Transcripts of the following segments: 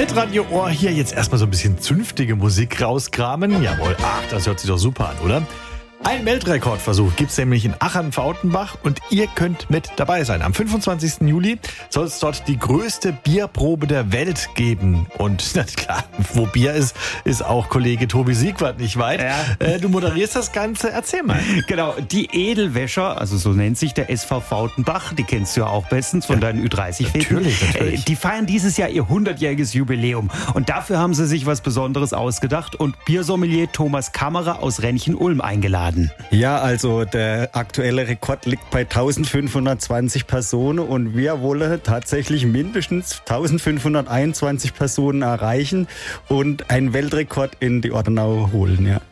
Hitradio Ohr, hier jetzt erstmal so ein bisschen zünftige Musik rauskramen. Jawohl, das hört sich doch super an, oder? Ein Weltrekordversuch gibt's nämlich in Achern-Fautenbach und ihr könnt mit dabei sein. Am 25. Juli soll es dort die größte Bierprobe der Welt geben. Und na klar, wo Bier ist, ist auch Kollege Tobi Siegwart nicht weit. Ja. Du moderierst das Ganze, erzähl mal. Genau, die Edelwäscher, also so nennt sich der SV Fautenbach, die kennst du ja auch bestens von deinen Ü30-Feten. Natürlich. Die feiern dieses Jahr ihr 100-jähriges Jubiläum. Und dafür haben sie sich was Besonderes ausgedacht und Biersommelier Thomas Kammerer aus Rennchen-Ulm eingeladen. Ja, also der aktuelle Rekord liegt bei 1520 Personen und wir wollen tatsächlich mindestens 1521 Personen erreichen und einen Weltrekord in die Ortenau holen. Ja.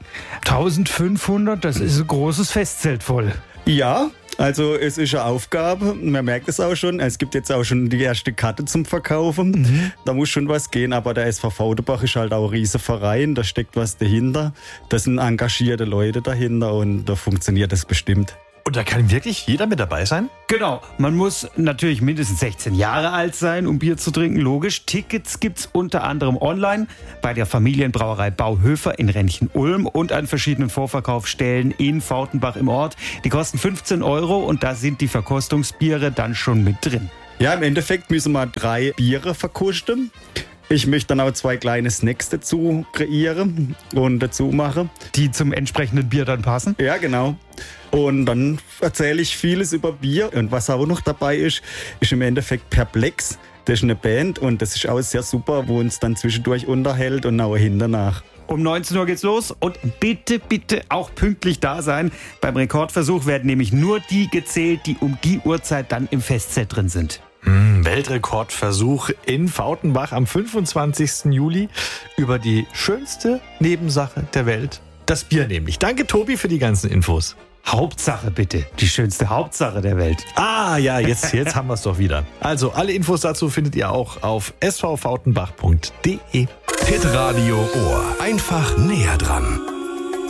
1500, das ist ein großes Festzelt voll. Ja, also es ist eine Aufgabe, man merkt es auch schon, es gibt jetzt auch schon die erste Karte zum Verkaufen, Da muss schon was gehen, aber der SV Fautenbach ist halt auch ein riesiger Verein, da steckt was dahinter, da sind engagierte Leute dahinter und da funktioniert das bestimmt. Und da kann wirklich jeder mit dabei sein? Genau, man muss natürlich mindestens 16 Jahre alt sein, um Bier zu trinken, logisch. Tickets gibt's unter anderem online bei der Familienbrauerei Bauhöfer in Rennchen-Ulm und an verschiedenen Vorverkaufsstellen in Fautenbach im Ort. Die kosten 15 € und da sind die Verkostungsbiere dann schon mit drin. Ja, im Endeffekt müssen wir 3 Biere verkosten. Ich möchte dann auch 2 kleine Snacks dazu kreieren und dazu machen. Die zum entsprechenden Bier dann passen? Ja, genau. Und dann erzähle ich vieles über Bier. Und was auch noch dabei ist im Endeffekt Perplex. Das ist eine Band und das ist auch sehr super, wo uns dann zwischendurch unterhält und auch hinternach. Um 19 Uhr geht's los und bitte, bitte auch pünktlich da sein. Beim Rekordversuch werden nämlich nur die gezählt, die um die Uhrzeit dann im Festzelt drin sind. Weltrekordversuch in Fautenbach am 25. Juli über die schönste Nebensache der Welt, das Bier nämlich. Danke, Tobi, für die ganzen Infos. Hauptsache bitte, die schönste Hauptsache der Welt. Ah ja, jetzt haben wir es doch wieder. Also alle Infos dazu findet ihr auch auf svfautenbach.de. Hitradio Ohr, einfach näher dran.